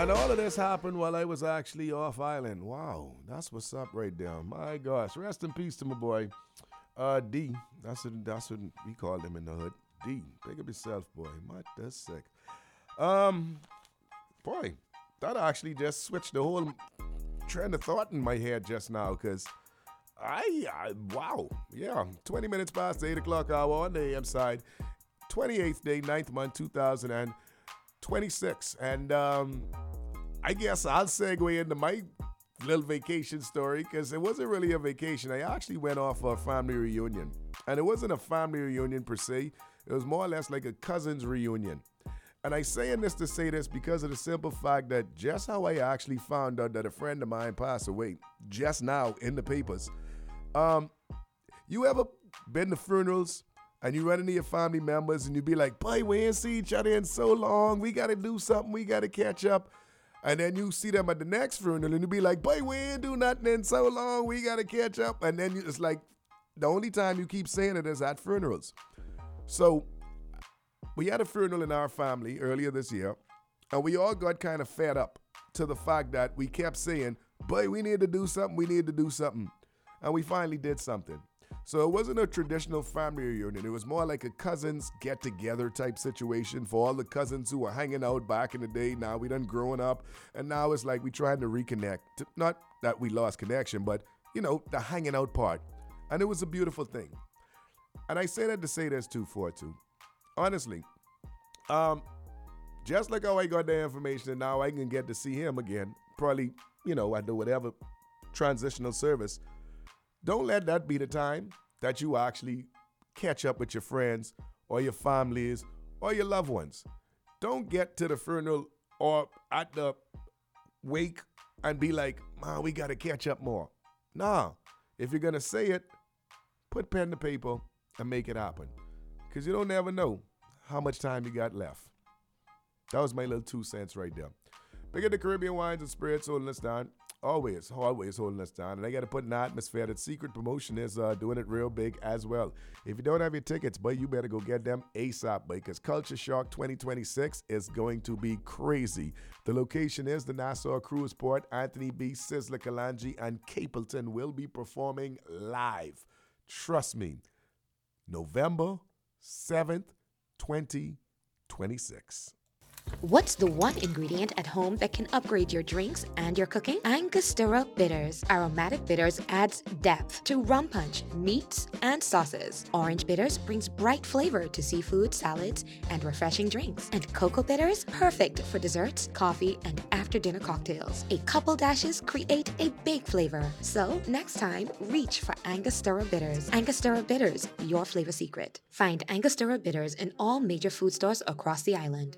And all of this happened while I was actually off island. Wow, that's what's up right there. My gosh, rest in peace to my boy, D. That's what we called him in the hood. D. Pick up yourself, boy. What the sick. Um, Boy, that actually just switched the whole trend of thought in my head just now, because wow, yeah, 20 minutes past the 8 o'clock hour on the AM side, 28th day, 9th month, 2026. And I guess I'll segue into my little vacation story, because it wasn't really a vacation. I actually went off for a family reunion. And it wasn't a family reunion per se. It was more or less like a cousin's reunion. And I saying this to say this because of the simple fact that just how I actually found out that a friend of mine passed away just now in the papers. You ever been to funerals and you run into your family members and you be like, boy, we ain't see each other in so long. We got to do something. We got to catch up. And then you see them at the next funeral and you be like, boy, we ain't do nothing in so long. We got to catch up. And then it's like the only time you keep saying it is at funerals. So we had a funeral in our family earlier this year, and we all got kind of fed up to the fact that we kept saying, boy, we need to do something, we need to do something. And we finally did something. So it wasn't a traditional family reunion. It was more like a cousins get-together type situation for all the cousins who were hanging out back in the day. Now we done growing up, and now it's like we trying to reconnect. Not that we lost connection, but, you know, the hanging out part. And it was a beautiful thing. And I say that to say this too, for too. Honestly, just like how I got the information and now I can get to see him again, probably, you know, at the whatever transitional service, don't let that be the time that you actually catch up with your friends or your families or your loved ones. Don't get to the funeral or at the wake and be like, man, we got to catch up more. Nah, if you're going to say it, put pen to paper and make it happen. Because you don't never know how much time you got left. That was my little 2 cents right there. Pick up the Caribbean wines and spirits holding us down. Always holding us down. And I got to put in the atmosphere that Secret Promotion is doing it real big as well. If you don't have your tickets, boy, you better go get them ASAP, boy, because Culture Shock 2026 is going to be crazy. The location is the Nassau Cruise Port. Anthony B., Sizzler Kalanji, and Capleton will be performing live. Trust me. November 7th, 2026. What's the one ingredient at home that can upgrade your drinks and your cooking? Angostura Bitters. Aromatic Bitters adds depth to rum punch, meats, and sauces. Orange Bitters brings bright flavor to seafood, salads, and refreshing drinks. And Cocoa Bitters, perfect for desserts, coffee, and after-dinner cocktails. A couple dashes create a big flavor. So next time, reach for Angostura Bitters. Angostura Bitters, your flavor secret. Find Angostura Bitters in all major food stores across the island.